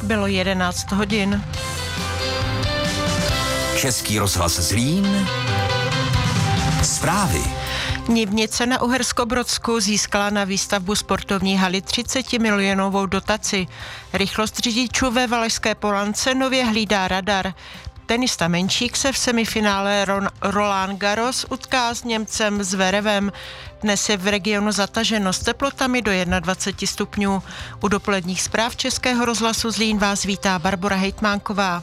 Bylo 11 hodin. Český rozhlas Zlín. Zprávy. Nivnice na Uherskobrodsku získala na výstavbu sportovní haly 30-milionovou dotaci. Rychlost řidičů ve Valašské Polance nově hlídá radar. Tenista Menšík se v semifinále Roland Garros utká s Němcem Zverevem. Dnes je v regionu zataženo s teplotami do 21 stupňů. U dopoledních zpráv Českého rozhlasu Zlín vás vítá Barbora Hejtmánková.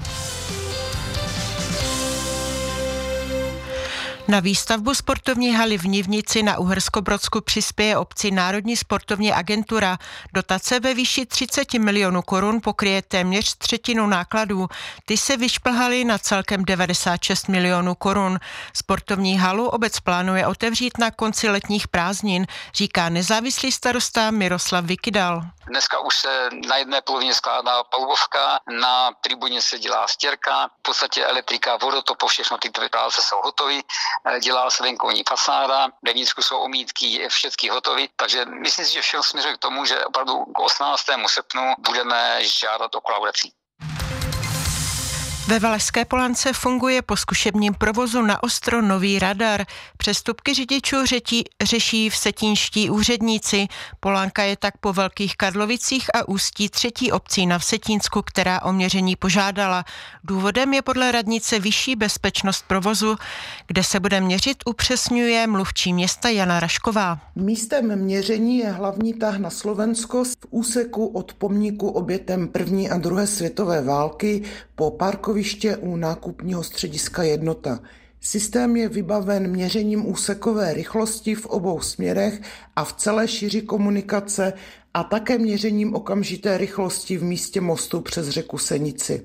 Na výstavbu sportovní haly v Nivnici na Uherskobrodsku přispěje obci Národní sportovní agentura. Dotace ve výši 30 milionů korun pokryje téměř třetinu nákladů. Ty se vyšplhaly na celkem 96 milionů korun. Sportovní halu obec plánuje otevřít na konci letních prázdnin, říká nezávislý starosta Miroslav Vykydal. Dneska už se na jedné polovině skládá palubovka, na tribuně se dělá stěrka, v podstatě elektrika, vodotopo, všechno ty práce jsou hotové, dělá se venkovní fasáda, vevnitřku jsou omítky, všechny hotové, takže myslím si, že všechno směřuje k tomu, že opravdu k 18. srpnu budeme žádat o kolaudaci. Ve Valašské Polance funguje po zkušebním provozu na ostro nový radar. Přestupky řidičů řeší vsetínští úředníci. Polanka je tak po Velkých Karlovicích a Ústí třetí obcí na Vsetínsku, která o měření požádala. Důvodem je podle radnice vyšší bezpečnost provozu, kde se bude měřit, upřesňuje mluvčí města Jana Rašková. Místem měření je hlavní tah na Slovensko v úseku od pomníku obětem první a druhé světové války po parkoviště u nákupního střediska Jednota. Systém je vybaven měřením úsekové rychlosti v obou směrech a v celé šíři komunikace a také měřením okamžité rychlosti v místě mostu přes řeku Senici.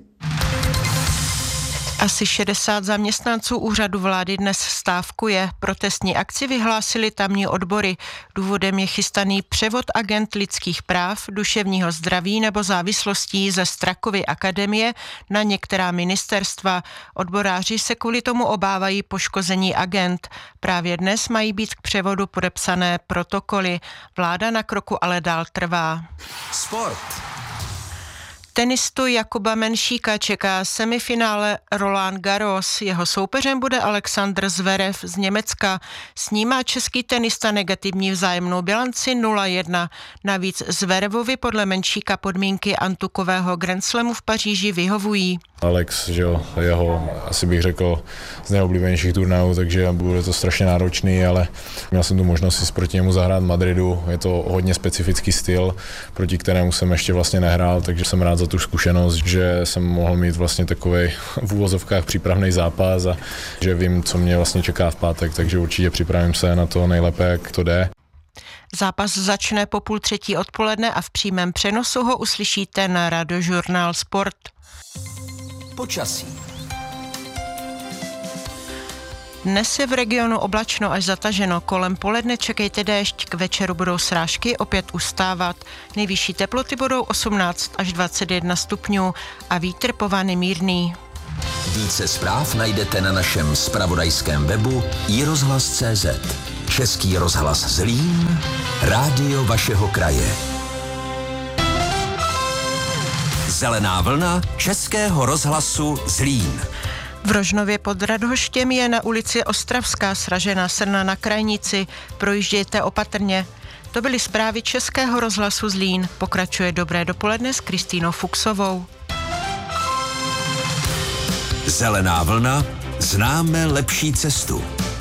Asi 60 zaměstnanců úřadu vlády dnes stávkuje. Protestní akci vyhlásili tamní odbory. Důvodem je chystaný převod agent lidských práv, duševního zdraví nebo závislostí ze Strakovy akademie na některá ministerstva. Odboráři se kvůli tomu obávají poškození agent. Právě dnes mají být k převodu podepsané protokoly. Vláda na kroku ale dál trvá. Sport. Tenistu Jakuba Menšíka čeká semifinále Roland Garros. Jeho soupeřem bude Alexander Zverev z Německa. S ním má český tenista negativní vzájemnou bilanci 0-1. Navíc Zverevovi podle Menšíka podmínky antukového Grand Slamu v Paříži vyhovují. Alex, že jo, jeho asi bych řekl z nejoblíbenějších turnajů, takže bude to strašně náročný, ale měl jsem tu možnost si proti němu zahrát v Madridu. Je to hodně specifický styl, proti kterému jsem ještě vlastně nehrál, takže jsem rád za tu zkušenost, že jsem mohl mít vlastně takovej v úvozovkách přípravný zápas a že vím, co mě vlastně čeká v pátek, takže určitě připravím se na to nejlépe, jak to jde. Zápas začne po 2:30 odpoledne a v přímém přenosu ho uslyšíte na Radiožurnál Sport. Počasí. Dnes je v regionu oblačno až zataženo. Kolem poledne čekejte déšť, k večeru budou srážky opět ustávat. Nejvyšší teploty budou 18 až 21 stupňů a vítr povaný mírný. Více zpráv najdete na našem zpravodajském webu iRozhlas.cz. Český rozhlas Zlín, rádio vašeho kraje. Zelená vlna Českého rozhlasu Zlín. V Rožnově pod Radhoštěm je na ulici Ostravská sražena srna na krajnici. Projíždějte opatrně. To byly zprávy Českého rozhlasu Zlín. Pokračuje dobré dopoledne s Kristýnou Fuchsovou. Zelená vlna, známe lepší cestu.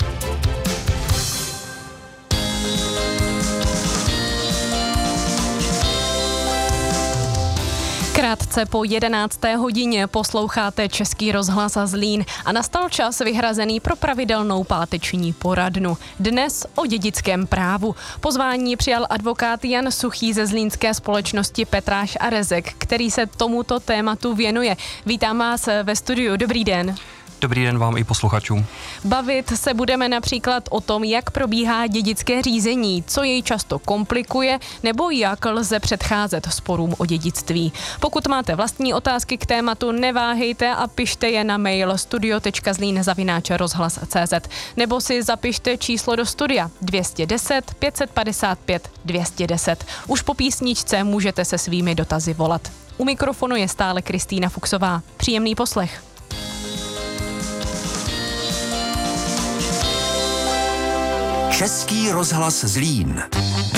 Krátce po 11. hodině posloucháte Český rozhlas Zlín a nastal čas vyhrazený pro pravidelnou páteční poradnu. Dnes o dědickém právu. Pozvání přijal advokát Jan Suchý ze zlínské společnosti Petráš a Rezek, který se tomuto tématu věnuje. Vítám vás ve studiu. Dobrý den. Dobrý den vám i posluchačům. Bavit se budeme například o tom, jak probíhá dědické řízení, co jej často komplikuje, nebo jak lze předcházet sporům o dědictví. Pokud máte vlastní otázky k tématu, neváhejte a pište je na mail studio.zlin@rozhlas.cz nebo si zapište číslo do studia 210 555 210. Už po písničce můžete se svými dotazy volat. U mikrofonu je stále Kristýna Fuchsová. Příjemný poslech. Český rozhlas Zlín.